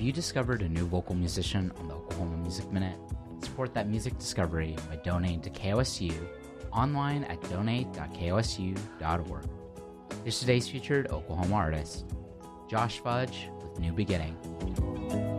Have you discovered a new vocal musician on the Oklahoma Music Minute? Support that music discovery by donating to KOSU online at donate.kosu.org. Here's today's featured Oklahoma artist, Josh Fudge with New Beginning.